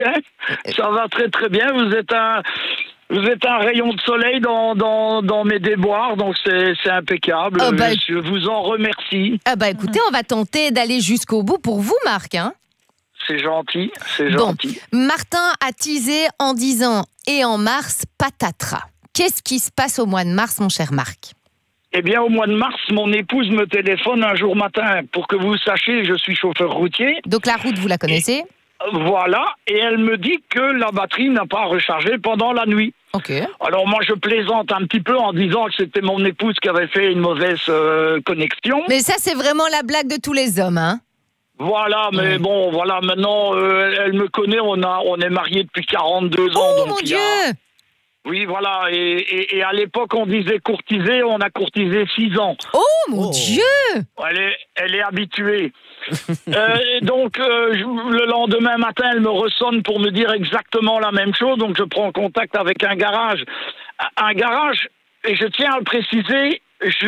Ça va très très bien. Vous êtes un rayon de soleil dans mes déboires, donc c'est impeccable. Je vous en remercie. Écoutez, on va tenter d'aller jusqu'au bout pour vous, Marc. Hein. C'est gentil, c'est gentil. Martin a teasé en disant « Et en mars, patatras ». Qu'est-ce qui se passe au mois de mars, mon cher Marc ? Eh bien, au mois de mars, mon épouse me téléphone un jour matin. Pour que vous sachiez, je suis chauffeur routier. Donc la route, vous la connaissez ? Voilà, et elle me dit que la batterie n'a pas rechargé pendant la nuit. Ok. Alors moi, je plaisante un petit peu en disant que c'était mon épouse qui avait fait une mauvaise connexion. Mais ça, c'est vraiment la blague de tous les hommes, hein ? Voilà, mais bon, voilà, maintenant, elle me connaît, on est mariés depuis 42 ans. Oh, donc mon Dieu ! Oui, voilà, et à l'époque, on disait courtiser, on a courtisé 6 ans. Oh, mon Dieu ! Elle est habituée. Donc, le lendemain matin, elle me ressonne pour me dire exactement la même chose, donc je prends contact avec un garage. Un garage, et je tiens à le préciser,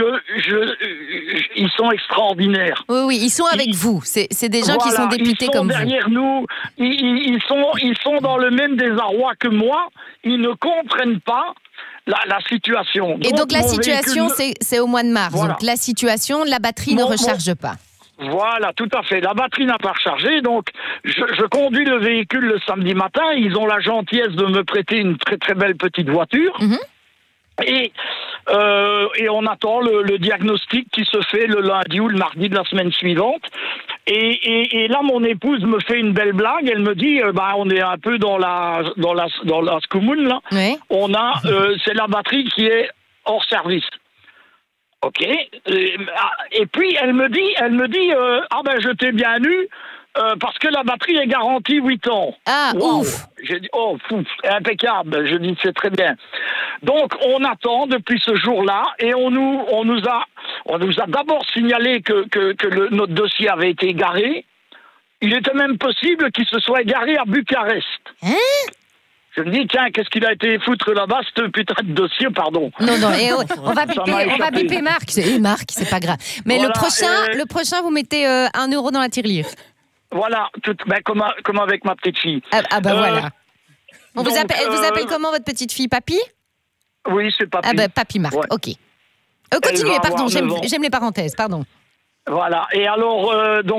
ils sont extraordinaires. Oui, ils sont avec vous. C'est des gens qui sont dépités comme vous. Ils sont derrière nous. Ils sont dans le même désarroi que moi. Ils ne comprennent pas la situation. Et donc la situation, c'est au mois de mars. Voilà. Donc la situation, la batterie ne recharge pas. Voilà, tout à fait. La batterie n'a pas rechargé, donc je conduis le véhicule le samedi matin. Ils ont la gentillesse de me prêter une très très belle petite voiture. Mm-hmm. Et on attend le diagnostic qui se fait le lundi ou le mardi de la semaine suivante. Et là, mon épouse me fait une belle blague. Elle me dit, on est un peu dans la Scoumoun, là. Oui. C'est la batterie qui est hors service. Ok. Et puis elle me dit, je t'ai bien eu. Parce que la batterie est garantie 8 ans. Ah, wow. Ouf. J'ai dit, impeccable. Je dis, c'est très bien. Donc, on attend depuis ce jour-là et on nous a d'abord signalé que notre dossier avait été égaré. Il était même possible qu'il se soit égaré à Bucarest. Hein? Je me dis, tiens, qu'est-ce qu'il a été foutre là-bas, ce putain de dossier, pardon. Non, on va biper Marc. Marc, c'est pas grave. Mais voilà, le prochain, vous mettez 1 euro dans la tirelire. Voilà, comme avec ma petite fille. Voilà. Elle vous appelle comment, votre petite fille, Papy? Oui, c'est Papy. Papy Marc, ouais. Ok. Continuez, pardon, j'aime les parenthèses, pardon. Voilà, et alors,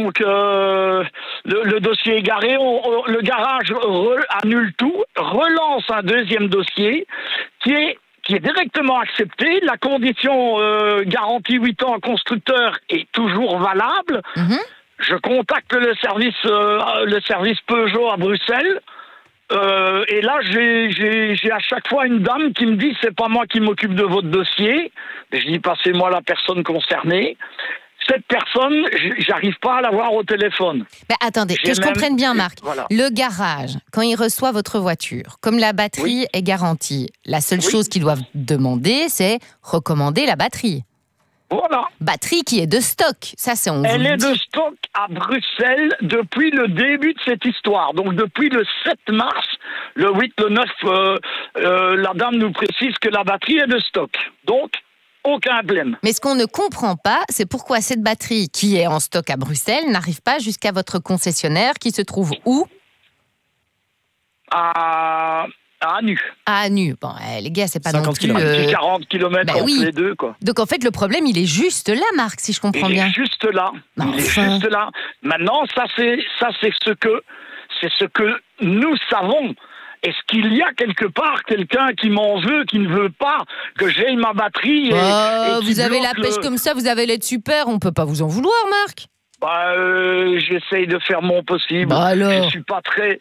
le dossier égaré, le garage annule tout, relance un deuxième dossier qui est directement accepté. La condition garantie 8 ans constructeur est toujours valable. Mm-hmm. Je contacte le service Peugeot à Bruxelles. Et là, j'ai à chaque fois une dame qui me dit, c'est pas moi qui m'occupe de votre dossier. Je dis, passez-moi la personne concernée. Cette personne, j'arrive pas à l'avoir au téléphone. Mais attendez, que je comprenne bien, Marc. Voilà. Le garage, quand il reçoit votre voiture, comme la batterie est garantie, la seule chose qu'ils doivent demander, c'est recommander la batterie. Voilà. Batterie qui est de stock. Ça, Elle est de stock à Bruxelles depuis le début de cette histoire. Donc, depuis le 7 mars, le 8, le 9, la dame nous précise que la batterie est de stock. Donc, aucun problème. Mais ce qu'on ne comprend pas, c'est pourquoi cette batterie qui est en stock à Bruxelles n'arrive pas jusqu'à votre concessionnaire qui se trouve où ? À Anu. À Anu. Bon, les gars, c'est pas non plus... 40 km entre les deux, quoi. Donc, en fait, le problème, il est juste là, Marc, si je comprends bien. Il est juste là. Il est juste là. Maintenant, ça, c'est ce que nous savons. Est-ce qu'il y a quelque part quelqu'un qui m'en veut, qui ne veut pas que j'aie ma batterie et vous avez la pêche comme ça, vous avez l'aide super, on peut pas vous en vouloir, Marc. J'essaye de faire mon possible. Je suis pas très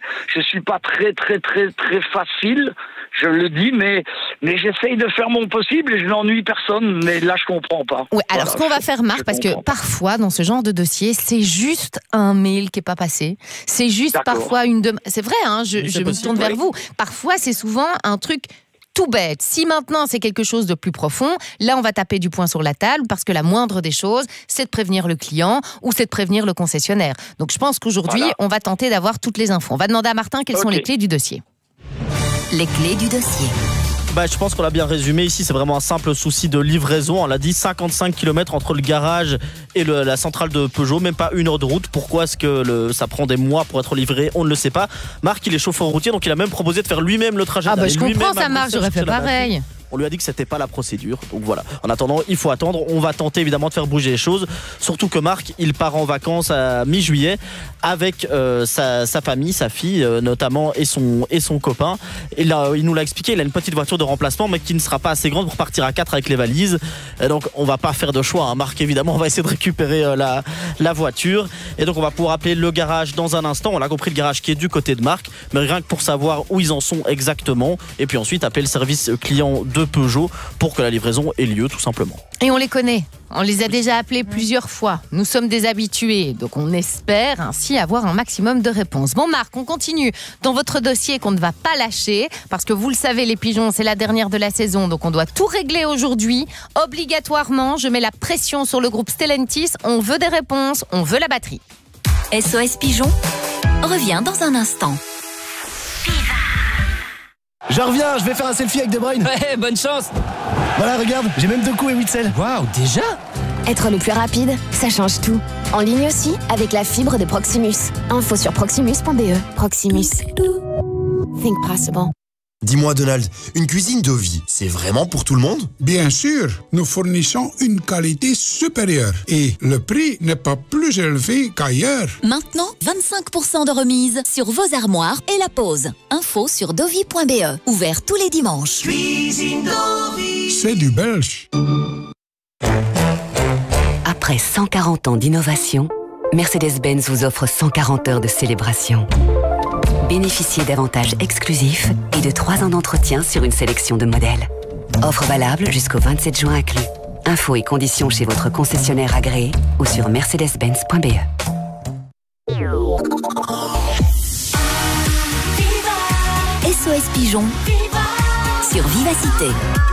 facile, je le dis, mais j'essaye de faire mon possible et je n'ennuie personne. Mais là, je comprends pas. Oui, alors ce qu'on va faire, Marc, parce que parfois dans ce genre de dossier, c'est juste un mail qui est pas passé. C'est juste parfois une demande. C'est vrai, hein, je me tourne vers vous. Parfois, c'est souvent un truc tout bête. Si maintenant c'est quelque chose de plus profond, là on va taper du poing sur la table parce que la moindre des choses, c'est de prévenir le client ou c'est de prévenir le concessionnaire. Donc je pense qu'aujourd'hui, on va tenter d'avoir toutes les infos. On va demander à Martin quelles sont les clés du dossier. Les clés du dossier. Je pense qu'on l'a bien résumé ici, c'est vraiment un simple souci de livraison. On l'a dit, 55 km entre le garage et la centrale de Peugeot, même pas 1 heure de route. Pourquoi est-ce que ça prend des mois pour être livré? On ne le sait pas. Marc, il est chauffeur routier, donc il a même proposé de faire lui-même le trajet. Je comprends ça, Marc, j'aurais fait pareil. On lui a dit que c'était pas la procédure. Donc voilà. En attendant, il faut attendre. On va tenter évidemment de faire bouger les choses. Surtout que Marc, il part en vacances à mi-juillet avec sa famille, sa fille notamment et son copain. Et là, il nous l'a expliqué. Il a une petite voiture de remplacement, mais qui ne sera pas assez grande pour partir à 4 avec les valises. Et donc on va pas faire de choix. Hein. Marc, évidemment, on va essayer de récupérer la voiture. Et donc on va pouvoir appeler le garage dans un instant. On l'a compris, le garage qui est du côté de Marc, mais rien que pour savoir où ils en sont exactement. Et puis ensuite appeler le service client de Peugeot pour que la livraison ait lieu tout simplement. Et on les connaît, on les a déjà appelés plusieurs fois, nous sommes des habitués, donc on espère ainsi avoir un maximum de réponses. Bon Marc, on continue dans votre dossier qu'on ne va pas lâcher, parce que vous le savez les pigeons, c'est la dernière de la saison, donc on doit tout régler aujourd'hui, obligatoirement. Je mets la pression sur le groupe Stellantis, on veut des réponses, on veut la batterie. SOS Pigeon revient dans un instant. Je reviens, je vais faire un selfie avec De Bruyne. Ouais, bonne chance. Voilà, regarde, j'ai même 2 coups et 8 selles. Waouh, déjà? Être le plus rapide, ça change tout. En ligne aussi, avec la fibre de Proximus. Info sur proximus.be. Proximus. Think possible. Dis-moi Donald, une cuisine Dovi, c'est vraiment pour tout le monde? Bien sûr, nous fournissons une qualité supérieure et le prix n'est pas plus élevé qu'ailleurs. Maintenant, 25% de remise sur vos armoires et la pose. Info sur dovi.be. Ouvert tous les dimanches. Cuisine Dovi, c'est du belge. Après 140 ans d'innovation, Mercedes-Benz vous offre 140 heures de célébration. Bénéficiez d'avantages exclusifs et de 3 ans d'entretien sur une sélection de modèles. Offre valable jusqu'au 27 juin inclus. Infos et conditions chez votre concessionnaire agréé ou sur mercedes-benz.be. SOS Pigeon sur Vivacité.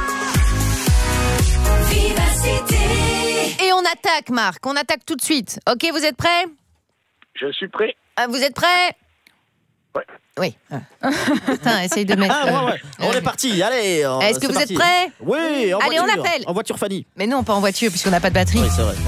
Et on attaque Marc, on attaque tout de suite. Ok, vous êtes prêts? Je suis prêt. Vous êtes prêts? Ouais. Oui. Putain, essaye de mettre... ouais. On est parti, allez. Est-ce que vous êtes prêts? Oui, allez, voiture. on appelle. En voiture, Fanny. Mais non, pas en voiture, puisqu'on n'a pas de batterie. Oui, c'est vrai.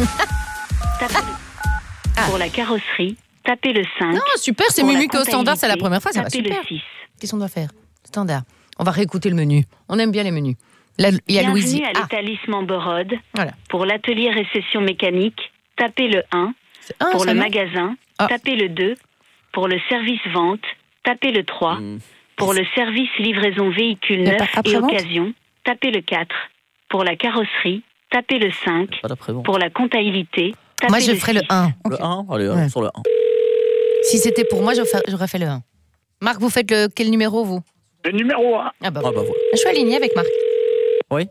Pour la carrosserie, tapez le 5. Non, super, c'est Mimi qui est au standard, c'est la première fois, ça va tapez super. le 6. Qu'est-ce qu'on doit faire? Standard. On va réécouter le menu. On aime bien les menus. Là, il y a Louisie. Bienvenue à l'établissement Borode. Voilà. Pour l'atelier récession mécanique, tapez le 1. Pour le magasin, tapez le 2. Pour le service vente, tapez le 3. Pour le service livraison véhicule neuf et occasion, tapez le 4. Pour la carrosserie, tapez le 5. Pour la comptabilité, tapez le 6. Moi, je ferais le 1. Le 1? Allez, sur le 1. Si c'était pour moi, j'aurais fait le 1. Marc, vous faites quel numéro, vous? Le numéro 1. Ah bah voilà. Je suis alignée avec Marc. Oui.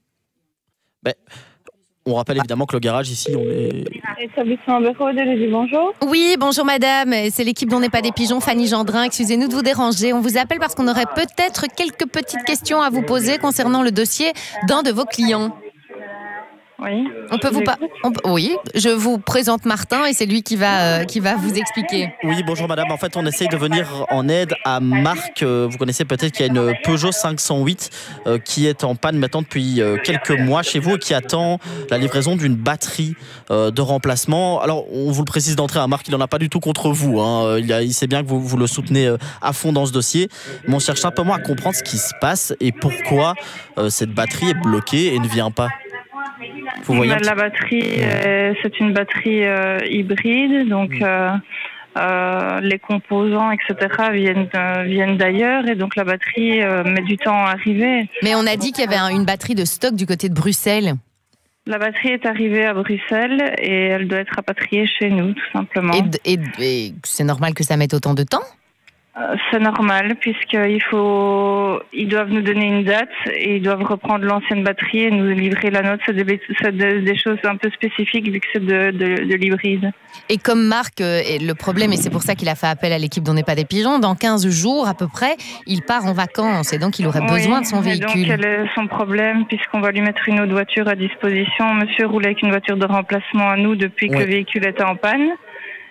On rappelle évidemment que le garage ici, on est... Établissement Borode, bonjour. Oui, bonjour madame, c'est l'équipe d'On n'est pas des pigeons, Fanny Gendrin. Excusez-nous de vous déranger, on vous appelle parce qu'on aurait peut-être quelques petites questions à vous poser concernant le dossier d'un de vos clients. Oui. Oui, je vous présente Martin et c'est lui qui va vous expliquer. Oui, bonjour madame. En fait, on essaye de venir en aide à Marc. Vous connaissez peut-être qu'il y a une Peugeot 508 qui est en panne maintenant depuis quelques mois chez vous et qui attend la livraison d'une batterie de remplacement. Alors, on vous le précise d'entrée, hein, Marc, il n'en a pas du tout contre vous. Hein. Il sait bien que vous le soutenez à fond dans ce dossier. Mais on cherche simplement à comprendre ce qui se passe et pourquoi cette batterie est bloquée et ne vient pas. La batterie, c'est une batterie hybride, donc les composants, etc. viennent d'ailleurs, et donc la batterie met du temps à arriver. Mais on a dit qu'il y avait une batterie de stock du côté de Bruxelles. La batterie est arrivée à Bruxelles et elle doit être rapatriée chez nous, tout simplement. Et c'est normal que ça mette autant de temps ? C'est normal, puisqu'ils doivent nous donner une date et ils doivent reprendre l'ancienne batterie et nous livrer la nôtre. C'est des choses un peu spécifiques vu que c'est de l'hybride. Et comme Marc, le problème, et c'est pour ça qu'il a fait appel à l'équipe d'On n'est pas des pigeons, dans 15 jours à peu près, il part en vacances et donc il aurait besoin de son véhicule. Donc quel est son problème, puisqu'on va lui mettre une autre voiture à disposition. Monsieur roulait avec une voiture de remplacement à nous depuis que le véhicule était en panne.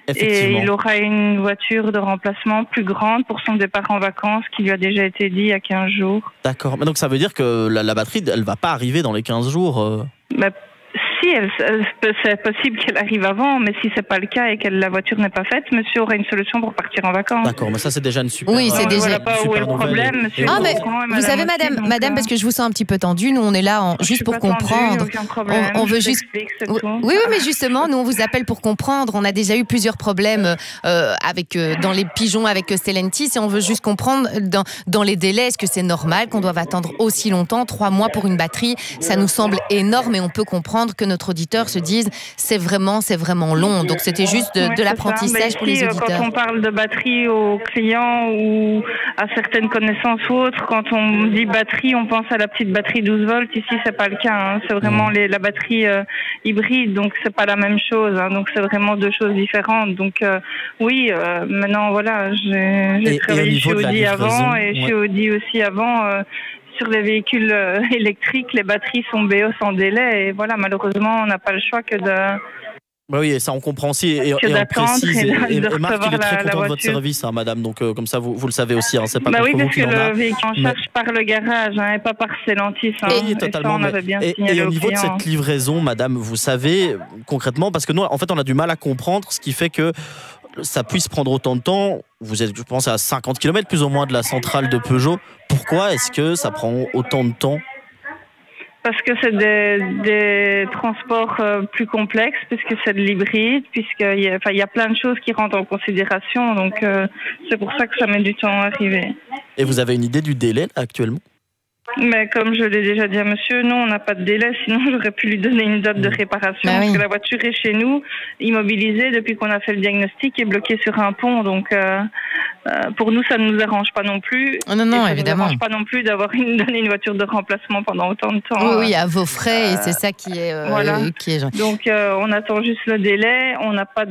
Et il aura une voiture de remplacement plus grande pour son départ en vacances qui lui a déjà été dit il y a 15 jours. D'accord. Mais donc ça veut dire que la batterie, elle va pas arriver dans les 15 jours Si, c'est possible qu'elle arrive avant, mais si c'est pas le cas et que la voiture n'est pas faite, monsieur aura une solution pour partir en vacances. D'accord, mais ça c'est déjà une super. Oui, c'est déjà. Voilà pas où est le problème, monsieur. Ah, mais vous savez, madame, parce que je vous sens un petit peu tendue, nous on est là juste pour comprendre. Aucun problème. On veut juste. Oui, mais justement, nous on vous appelle pour comprendre. On a déjà eu plusieurs problèmes dans les pigeons avec Stellantis et on veut juste comprendre dans les délais. Est-ce que c'est normal qu'on doive attendre aussi longtemps, 3 mois pour une batterie? Ça nous semble énorme et on peut comprendre que notre auditeur se dise c'est vraiment long. Donc c'était juste de l'apprentissage pour les auditeurs. Quand on parle de batterie aux clients ou à certaines connaissances ou autres, quand on dit batterie, on pense à la petite batterie 12 volts. Ici, c'est pas le cas. C'est vraiment la batterie hybride, donc c'est pas la même chose. Donc c'est vraiment 2 choses différentes. Donc oui, maintenant voilà, j'ai travaillé chez Audi avant et chez Audi aussi avant. Sur les véhicules électriques, les batteries sont BO sans délai et voilà, malheureusement, on n'a pas le choix que de... Bah oui, et ça on comprend aussi et on précise et Marc il est très content de votre service, hein, madame, donc comme ça vous le savez aussi, hein, c'est pas contre vous qu'il en a. Oui, parce que le véhicule en charge par le garage et pas par Stellantis. Oui, totalement. Et au niveau de cette livraison, madame, vous savez concrètement, parce que nous en fait on a du mal à comprendre ce qui fait que ça puisse prendre autant de temps. Vous êtes, je pense, à 50 km plus ou moins de la centrale de Peugeot. Pourquoi est-ce que ça prend autant de temps ? Parce que c'est des transports plus complexes, puisque c'est de l'hybride, puisqu'il y a plein de choses qui rentrent en considération. Donc c'est pour ça que ça met du temps à arriver. Et vous avez une idée du délai actuellement ? Mais comme je l'ai déjà dit à monsieur, non, on n'a pas de délai, sinon j'aurais pu lui donner une date de réparation. Parce que la voiture est chez nous, immobilisée depuis qu'on a fait le diagnostic et bloquée sur un pont. Donc pour nous, ça ne nous arrange pas non plus. Non, évidemment. Ça ne nous arrange pas non plus donner une voiture de remplacement pendant autant de temps. Oui, à vos frais, et c'est ça qui est... voilà. Donc on attend juste le délai, on n'a pas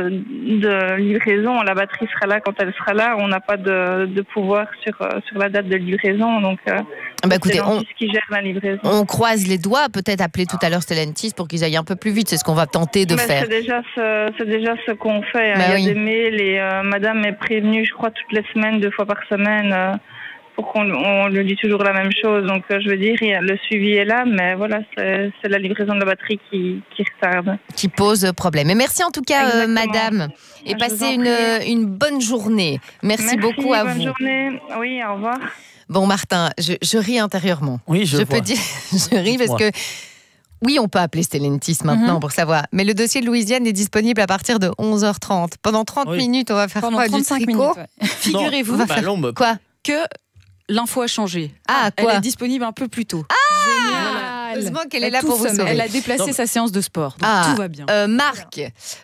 de livraison, la batterie sera là quand elle sera là, on n'a pas de pouvoir sur la date de livraison. Donc... écoutez, qui gère la livraison. On croise les doigts, peut-être appeler tout à l'heure Stellantis pour qu'ils aillent un peu plus vite, c'est ce qu'on va tenter de faire. C'est déjà ce qu'on fait. Il y a des mails et madame est prévenue, je crois, toutes les semaines, 2 fois par semaine, pour qu'on lui dit toujours la même chose. Donc je veux dire, le suivi est là, mais voilà, c'est la livraison de la batterie qui retarde. Qui pose problème. Et merci en tout cas, madame. Et passez une bonne journée. Merci beaucoup à vous. Bonne journée. Oui, au revoir. Bon, Martin, je ris intérieurement. Oui, je peux dire, je ris parce que oui, on peut appeler Stellantis maintenant pour savoir. Mais le dossier de Louisiane est disponible à partir de 11h30. Pendant 30 minutes, on va faire quoi, 35 minutes. Figurez-vous quoi que l'info a changé. Elle est disponible un peu plus tôt. Heureusement qu'elle est là pour vous sauver. Elle a déplacé sa séance de sport, donc tout va bien. Marc,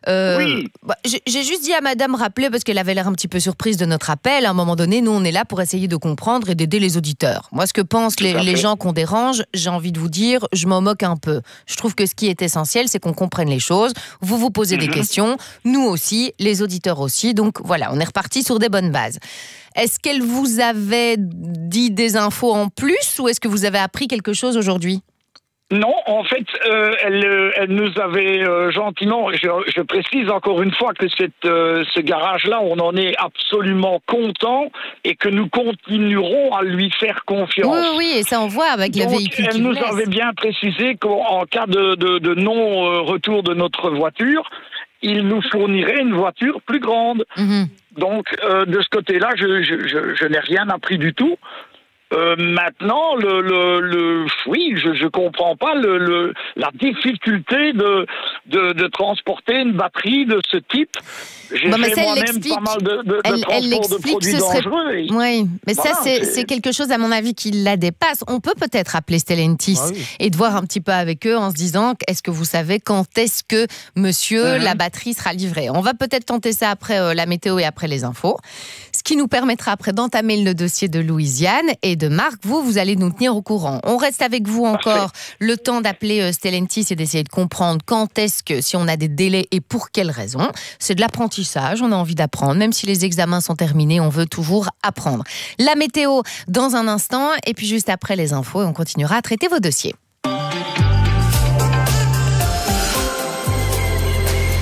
j'ai juste dit à madame rappeler, parce qu'elle avait l'air un petit peu surprise de notre appel. À un moment donné, nous, on est là pour essayer de comprendre et d'aider les auditeurs. Moi, ce que pensent les gens qu'on dérange, j'ai envie de vous dire, je m'en moque un peu. Je trouve que ce qui est essentiel, c'est qu'on comprenne les choses. Vous posez des questions, nous aussi, les auditeurs aussi. Donc voilà, on est reparti sur des bonnes bases. Est-ce qu'elle vous avait dit des infos en plus ou est-ce que vous avez appris quelque chose aujourd'hui ? Non, en fait, elle nous avait gentiment, je précise encore une fois que ce garage-là, on en est absolument content et que nous continuerons à lui faire confiance. Oui, et ça on voit avec le véhicule qui elle nous avait bien précisé qu'en cas de non-retour de notre voiture, il nous fournirait une voiture plus grande. Donc, de ce côté-là, je n'ai rien appris du tout. Maintenant, oui, je comprends pas la difficulté de transporter une batterie de ce type. J'ai fait moi-même pas mal de transport de produits dangereux. Oui, mais voilà, ça, c'est quelque chose, à mon avis, qui la dépasse. On peut peut-être appeler Stellantis et de voir un petit peu avec eux en se disant, est-ce que vous savez quand est-ce que, monsieur, la batterie sera livrée ? On va peut-être tenter ça après la météo et après les infos. Ce qui nous permettra après d'entamer le dossier de Louisiane et de Marc. Vous allez nous tenir au courant. On reste avec vous encore le temps d'appeler Stellantis et d'essayer de comprendre quand est-ce que, si on a des délais et pour quelles raisons. C'est de l'apprentissage, on a envie d'apprendre. Même si les examens sont terminés, on veut toujours apprendre. La météo dans un instant et puis juste après les infos, on continuera à traiter vos dossiers.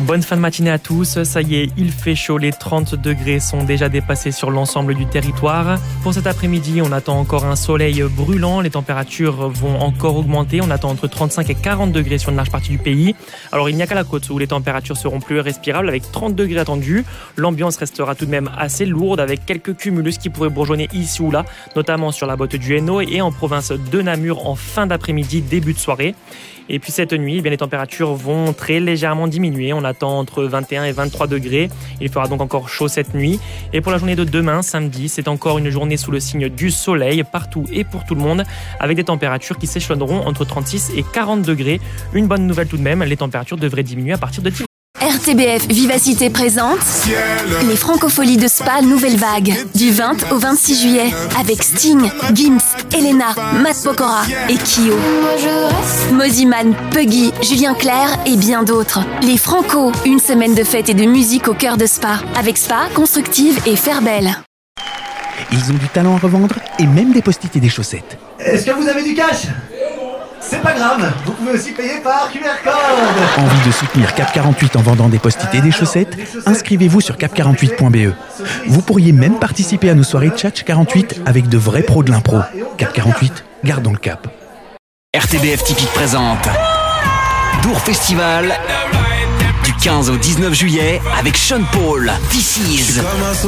Bonne fin de matinée à tous. Ça y est, il fait chaud. Les 30 degrés sont déjà dépassés sur l'ensemble du territoire. Pour cet après-midi, on attend encore un soleil brûlant. Les températures vont encore augmenter. On attend entre 35 et 40 degrés sur une large partie du pays. Alors, il n'y a qu'à la côte où les températures seront plus respirables avec 30 degrés attendus. L'ambiance restera tout de même assez lourde avec quelques cumulus qui pourraient bourgeonner ici ou là, notamment sur la botte du Hainaut et en province de Namur en fin d'après-midi, début de soirée. Et puis cette nuit, les températures vont très légèrement diminuer. On attend entre 21 et 23 degrés. Il fera donc encore chaud cette nuit. Et pour la journée de demain, samedi, c'est encore une journée sous le signe du soleil, partout et pour tout le monde, avec des températures qui s'échelonneront entre 36 et 40 degrés. Une bonne nouvelle tout de même, les températures devraient diminuer à partir de dimanche. RTBF Vivacité présente les Francopholies de Spa Nouvelle Vague du 20 au 26 juillet avec Sting, Gims, Elena, Matt Pokora et Kyo. Moziman, Puggy, Julien Clerc et bien d'autres. Les Franco, une semaine de fête et de musique au cœur de Spa avec Spa, Constructive et Fairbelle. Ils ont du talent à revendre et même des post-it et des chaussettes. Est-ce que vous avez du cash ? C'est pas grave, vous pouvez aussi payer par QR code. Envie de soutenir Cap 48 en vendant des post-it et des chaussettes ? Inscrivez-vous sur cap48.be. Vous pourriez même participer à nos soirées Tchatch 48 avec de vrais pros de l'impro. Cap 48, gardons le cap. RTBF Typique présente Dour Festival du 15 au 19 juillet avec Sean Paul, This Is,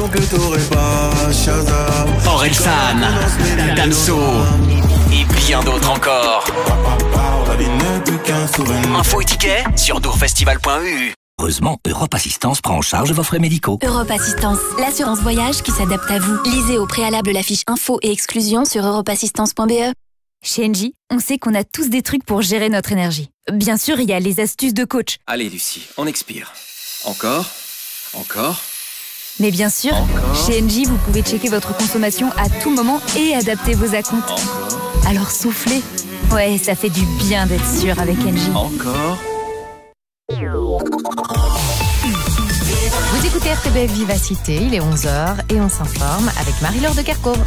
Orelsan, Damso et bien d'autres encore. Info et tickets sur dourfestival.eu. Heureusement, Europe Assistance prend en charge vos frais médicaux. Europe Assistance, l'assurance voyage qui s'adapte à vous. Lisez au préalable la fiche info et exclusion sur europeassistance.be. Chez Engie, on sait qu'on a tous des trucs pour gérer notre énergie. Bien sûr, il y a les astuces de coach. Allez Lucie, on expire. Encore. Mais bien sûr, chez Engie, vous pouvez checker votre consommation à tout moment et adapter vos acomptes. Alors soufflez. Ouais, ça fait du bien d'être sûr avec Engie. Encore. Vous écoutez RTBF Vivacité, il est 11h et on s'informe avec Marie-Laure de Kerckhove.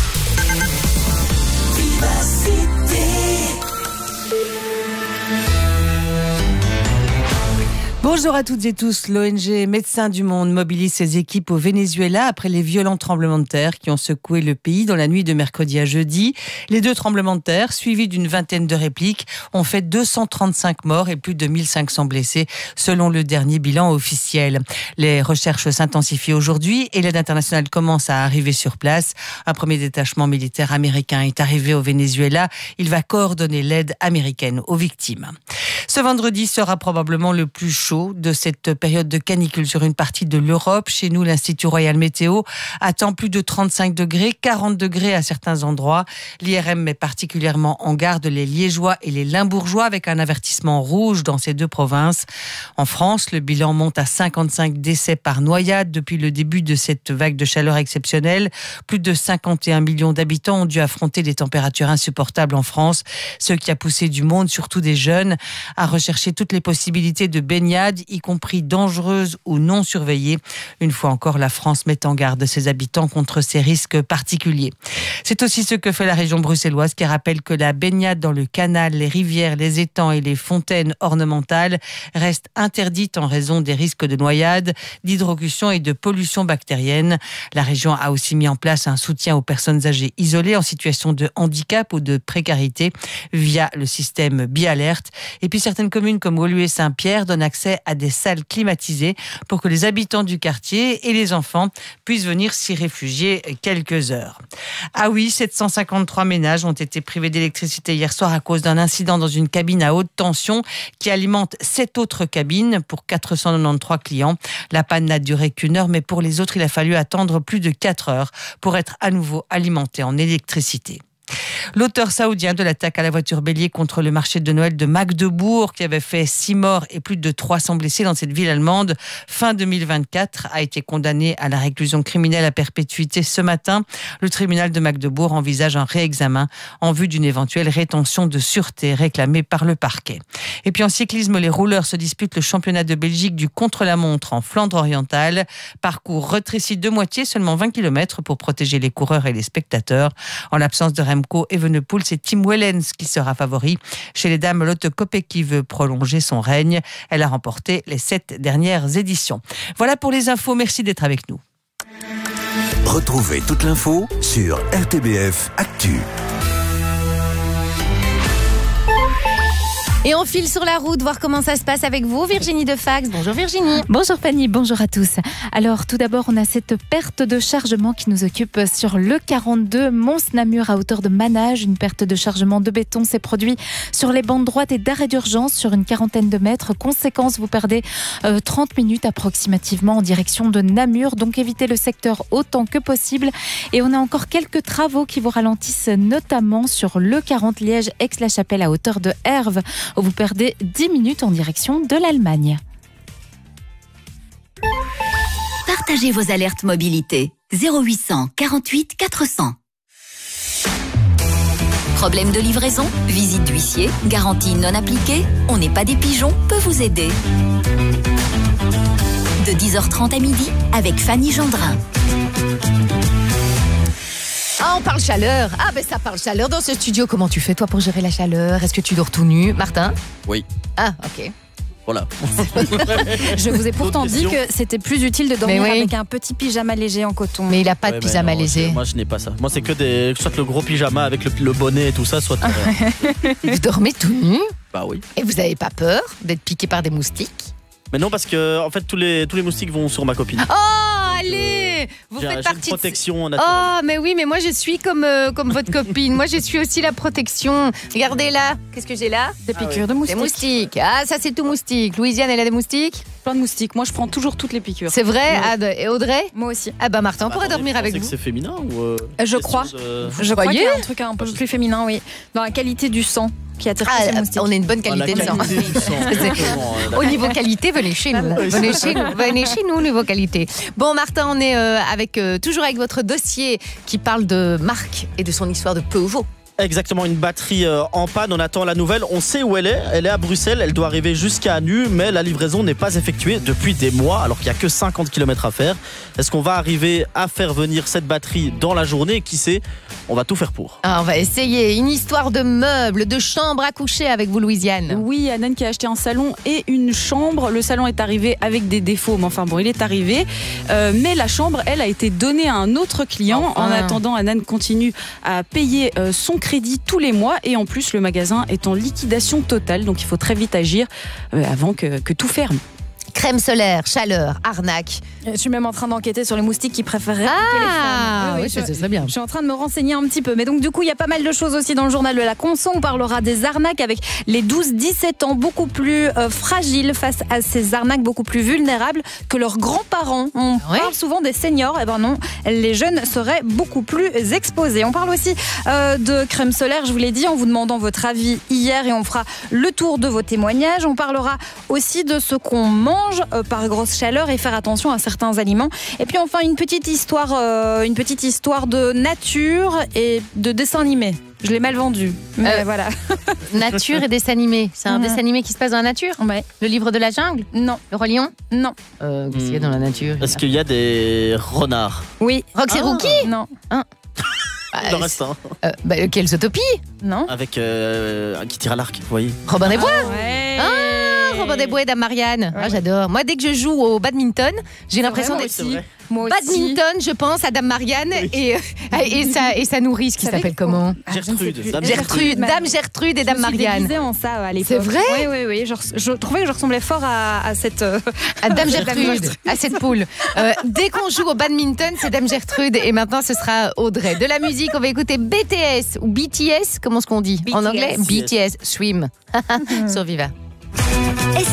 Bonjour à toutes et tous. L'ONG Médecins du Monde mobilise ses équipes au Venezuela après les violents tremblements de terre qui ont secoué le pays dans la nuit de mercredi à jeudi. Les 2 tremblements de terre, suivis d'une vingtaine de répliques, ont fait 235 morts et plus de 1500 blessés, selon le dernier bilan officiel. Les recherches s'intensifient aujourd'hui et l'aide internationale commence à arriver sur place. Un premier détachement militaire américain est arrivé au Venezuela. Il va coordonner l'aide américaine aux victimes. Ce vendredi sera probablement le plus chaud de cette période de canicule sur une partie de l'Europe. Chez nous, l'Institut Royal Météo attend plus de 35 degrés, 40 degrés à certains endroits. L'IRM met particulièrement en garde les Liégeois et les Limbourgeois avec un avertissement rouge dans ces 2 provinces. En France, le bilan monte à 55 décès par noyade depuis le début de cette vague de chaleur exceptionnelle. Plus de 51 millions d'habitants ont dû affronter des températures insupportables en France, ce qui a poussé du monde, surtout des jeunes, à rechercher toutes les possibilités de baignade, y compris dangereuses ou non surveillées. Une fois encore, la France met en garde ses habitants contre ces risques particuliers. C'est aussi ce que fait la région bruxelloise qui rappelle que la baignade dans le canal, les rivières, les étangs et les fontaines ornementales reste interdite en raison des risques de noyade, d'hydrocution et de pollution bactérienne. La région a aussi mis en place un soutien aux personnes âgées isolées en situation de handicap ou de précarité via le système BiAlert. Et puis certaines communes comme Woluwe et Saint-Pierre donnent accès à des salles climatisées pour que les habitants du quartier et les enfants puissent venir s'y réfugier quelques heures. Ah oui, 753 ménages ont été privés d'électricité hier soir à cause d'un incident dans une cabine à haute tension qui alimente 7 autres cabines pour 493 clients. La panne n'a duré qu'1 heure, mais pour les autres, il a fallu attendre plus de 4 heures pour être à nouveau alimentés en électricité. L'auteur saoudien de l'attaque à la voiture bélier contre le marché de Noël de Magdebourg, qui avait fait 6 morts et plus de 300 blessés dans cette ville allemande fin 2024, a été condamné à la réclusion criminelle à perpétuité ce matin. Le tribunal de Magdebourg envisage un réexamen en vue d'une éventuelle rétention de sûreté réclamée par le parquet. Et puis en cyclisme, les rouleurs se disputent le championnat de Belgique du contre-la-montre en Flandre orientale. Parcours rétréci de moitié, seulement 20 km pour protéger les coureurs et les spectateurs. En l'absence de Remco Evenepoel, c'est Tim Wellens qui sera favori. Chez les dames, Lotte Kopecky veut prolonger son règne. Elle a remporté les 7 dernières éditions. Voilà pour les infos. Merci d'être avec nous. Retrouvez toute l'info sur RTBF Actu. Et on file sur la route, voir comment ça se passe avec vous, Virginie de Fax. Bonjour Virginie. Bonjour Fanny, bonjour à tous. Alors tout d'abord, on a cette perte de chargement qui nous occupe sur le 42 Mons-Namur à hauteur de Manage. Une perte de chargement de béton s'est produite sur les bandes droites et d'arrêt d'urgence sur une quarantaine de mètres. Conséquence, vous perdez 30 minutes approximativement en direction de Namur. Donc évitez le secteur autant que possible. Et on a encore quelques travaux qui vous ralentissent, notamment sur le 40 Liège-Aix-la-Chapelle à hauteur de Herve. Vous perdez 10 minutes en direction de l'Allemagne. Partagez vos alertes mobilité. 0800 48 400. Problème de livraison, visite d'huissier, garantie non appliquée, on n'est pas des pigeons, peut vous aider. De 10h30 à midi avec Fanny Gendrin. Ah, on parle chaleur. Ah, ben ça parle chaleur dans ce studio. Comment tu fais, toi, pour gérer la chaleur? Est-ce que tu dors tout nu, Martin? Oui. Ah, ok. Voilà. Je vous ai pourtant dit que c'était plus utile de dormir avec un petit pyjama léger en coton. Mais il n'a pas de pyjama léger. Moi, je n'ai pas ça. Moi, c'est que soit le gros pyjama avec le bonnet et tout ça, soit... Vous dormez tout nu? Bah oui. Et vous n'avez pas peur d'être piqué par des moustiques? Mais non, parce que en fait, tous les moustiques vont sur ma copine. Oh, allez! Vous faites partie une protection naturelle. Oh, mais oui, mais moi je suis comme votre copine. Moi je suis aussi la protection. Regardez là, qu'est-ce que j'ai là? Des piqûres de moustiques. Des moustiques. Ah, ça c'est tout moustique. Louisiane, elle a des moustiques? Plein de moustiques. Moi je prends toujours toutes les piqûres. C'est vrai? Et Audrey? Moi aussi. Ah bah Martin, on pourrait dormir avec vous. C'est que c'est féminin ou je crois. Je crois qu'il y a un truc un peu plus féminin, oui. Dans la qualité du sang. On a une bonne qualité de sang. Au niveau qualité, venez chez nous. Venez chez nous, niveau qualité. Bon, Martin, on est toujours avec votre dossier qui parle de Marc et de son histoire de Peugeot. Exactement, une batterie en panne, on attend la nouvelle, on sait où elle est à Bruxelles, elle doit arriver jusqu'à Anu, mais la livraison n'est pas effectuée depuis des mois, alors qu'il n'y a que 50 km à faire. Est-ce qu'on va arriver à faire venir cette batterie dans la journée? Qui sait? On va tout faire pour. On va essayer. Une histoire de meubles, de chambre à coucher avec vous, Louisiane. Oui, Anan qui a acheté un salon et une chambre. Le salon est arrivé avec des défauts, mais enfin bon, il est arrivé. Mais la chambre, elle, a été donnée à un autre client. En attendant, Anan continue à payer son crédit tous les mois. Et en plus, le magasin est en liquidation totale. Donc il faut très vite agir avant que tout ferme. Crème solaire, chaleur, arnaque. Je suis même en train d'enquêter sur les moustiques qui préféreraient piquer les femmes. Oui, ça serait bien. Je suis en train de me renseigner un petit peu. Mais donc du coup, il y a pas mal de choses aussi dans le journal de la conso. On parlera des arnaques avec les 12-17 ans beaucoup plus fragiles face à ces arnaques, beaucoup plus vulnérables que leurs grands-parents. On parle souvent des seniors. Eh ben non, les jeunes seraient beaucoup plus exposés. On parle aussi de crème solaire, je vous l'ai dit, en vous demandant votre avis hier et on fera le tour de vos témoignages. On parlera aussi de ce qu'on mange par grosse chaleur et faire attention à certains aliments. Et puis enfin une petite histoire de nature et de dessin animé. Je l'ai mal vendu, mais voilà. Nature et dessin animé. C'est un dessin animé qui se passe dans la nature? Ouais. Le livre de la jungle? Non. Le Roi Lion? Non. Qu'est-ce qu'il y a dans la nature? Est-ce qu'il y a des renards? Oui. Rox et Rookie? Non. Il en reste un. Quelle Zootopie? Non. Avec un qui tire à l'arc, vous voyez. Robin des Bois? Ouais. Robin des Bois et Dame Marianne. Ah, j'adore. Moi, dès que je joue au badminton, j'ai l'impression d'être... Moi aussi. Badminton, je pense à Dame Marianne et sa nourrice qui s'appelle comment? Gertrude. Dame Gertrude et Dame Marianne. Je me en ça à l'époque. C'est vrai? Oui. Je trouvais que je ressemblais fort à cette... à Dame Gertrude, à cette poule. Dès qu'on joue au badminton, c'est Dame Gertrude et maintenant ce sera Audrey. De la musique, on va écouter BTS ou BTS, comment est-ce qu'on dit en anglais? BTS, Swim. Sur Viva.